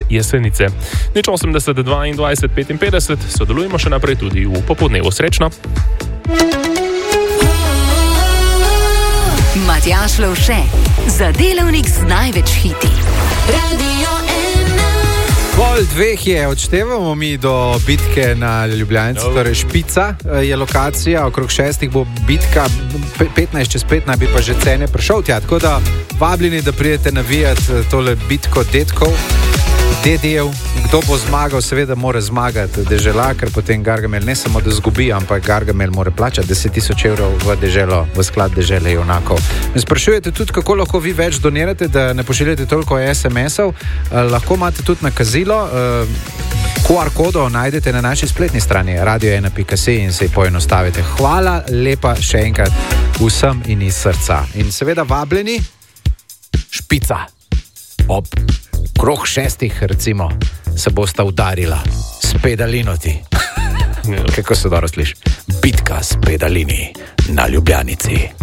Jesenice. Nič 80 22 55, sodelujemo še naprej tudi v popoldnevu. Srečno! Matjaž Lovše, za delavnik z največ hiti. Radio 1:30 je, odštevamo mi do bitke na Ljubljanici, torej Špica je lokacija, okrog 6 bo bitka, 15 čez 5 naj bi pa že cene prišel tja, tako da vabljeni, da pridete navijati tole bitko dedijev. Kdo bo zmagal, seveda mora zmagati Dežela, ker potem Gargamel ne samo da zgubi, ampak Gargamel mora plačati 10.000 evrov v deželo, v sklad dežele junakov. Me sprašujete tudi, kako lahko vi več donirate, da ne pošiljate toliko SMS-ov. Lahko imate tudi nakazilo. QR kodo najdete na naši spletni strani radio1.si in se poenostavite. Hvala lepa še enkrat vsem in iz srca. In seveda vabljeni Špica. Ob krog 6, recimo, se bosta udarila s pedalinoti. Kako se dobro sliši? Bitka s pedalini na Ljubljanici.